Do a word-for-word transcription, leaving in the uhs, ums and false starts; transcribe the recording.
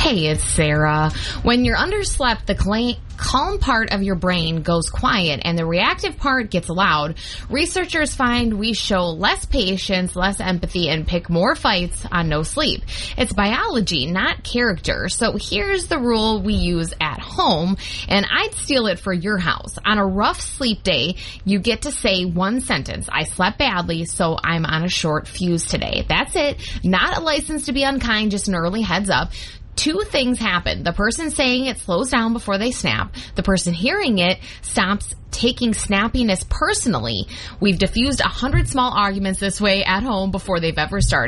Hey, it's Sarah. When you're underslept, the cl- calm part of your brain goes quiet and the reactive part gets loud. Researchers find we show less patience, less empathy, and pick more fights on no sleep. It's biology, not character. So here's the rule we use at home, and I'd steal it for your house. On a rough sleep day, you get to say one sentence. I slept badly, so I'm on a short fuse today. That's it. Not a license to be unkind, just an early heads up. Two things happen. The person saying it slows down before they snap. The person hearing it stops taking snappiness personally. We've diffused a hundred small arguments this way at home before they've ever started.